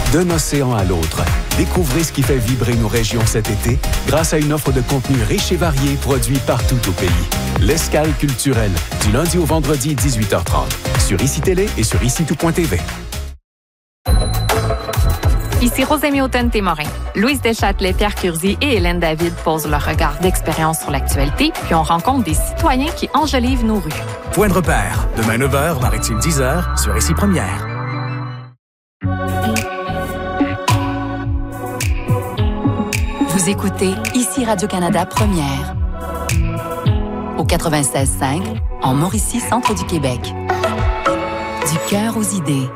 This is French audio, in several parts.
D'un océan à l'autre, découvrez ce qui fait vibrer nos régions cet été grâce à une offre de contenu riche et varié produit partout au pays. L'Escale culturelle, du lundi au vendredi 18h30, sur ICI Télé et sur ICI-tout.tv. Ici Rosémie Automne-Témorin. Louise Deschâtelet, Pierre Curzi et Hélène David posent leur regard d'expérience sur l'actualité, puis on rencontre des citoyens qui enjolivent nos rues. Point de repère, demain 9h, Maritime 10h, sur ICI Première. Vous écoutez ICI Radio-Canada Première. Au 96.5, en Mauricie, centre du Québec. Du cœur aux idées.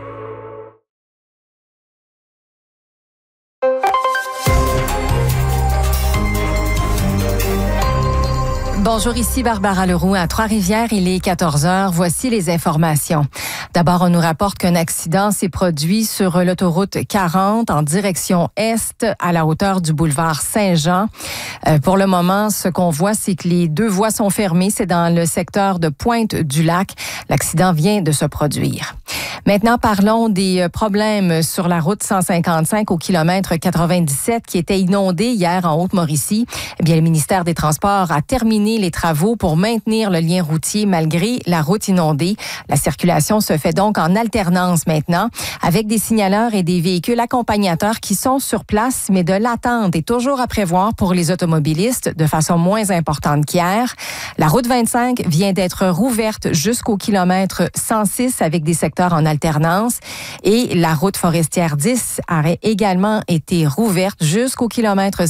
Bonjour, ici Barbara Leroux à Trois-Rivières. Il est 14h. Voici les informations. D'abord, on nous rapporte qu'un accident s'est produit sur l'autoroute 40 en direction est à la hauteur du boulevard Saint-Jean. Pour le moment, ce qu'on voit, c'est que les deux voies sont fermées. C'est dans le secteur de Pointe-du-Lac. L'accident vient de se produire. Maintenant, parlons des problèmes sur la route 155 au kilomètre 97 qui était inondée hier en Haute-Mauricie. Eh bien, le ministère des Transports a terminé les travaux pour maintenir le lien routier malgré la route inondée. La circulation se fait donc en alternance maintenant avec des signaleurs et des véhicules accompagnateurs qui sont sur place, mais de l'attente est toujours à prévoir pour les automobilistes de façon moins importante qu'hier. La route 25 vient d'être rouverte jusqu'au kilomètre 106 avec des secteurs en alternance et la route forestière 10 aurait également été rouverte jusqu'au kilomètre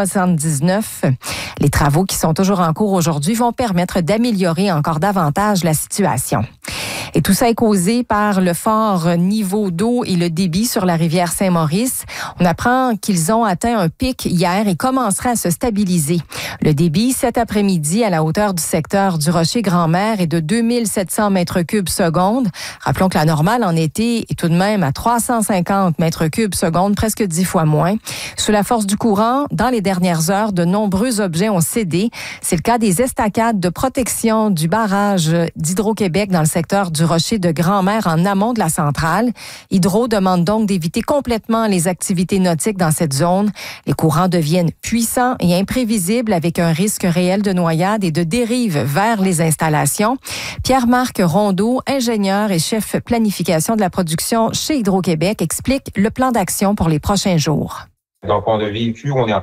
179. Les travaux qui sont toujours en cours aujourd'hui vont permettre d'améliorer encore davantage la situation. Et tout ça est causé par le fort niveau d'eau et le débit sur la rivière Saint-Maurice. On apprend qu'ils ont atteint un pic hier et commenceraient à se stabiliser. Le débit cet après-midi à la hauteur du secteur du Rocher-Grand-Mère est de 2700 mètres cubes secondes. Rappelons que la normale en été est tout de même à 350 mètres cubes secondes, presque 10 fois moins. Sous la force du courant, dans les dernières heures, de nombreux objets ont cédé. C'est le cas des estacades de protection du barrage d'Hydro-Québec dans le secteur du Rocher de Grand-Mère en amont de la centrale. Hydro demande donc d'éviter complètement les activités nautiques dans cette zone. Les courants deviennent puissants et imprévisibles avec un risque réel de noyade et de dérive vers les installations. Pierre-Marc Rondeau, ingénieur et chef planification de la production chez Hydro-Québec, explique le plan d'action pour les prochains jours. Donc, on a vécu, on est en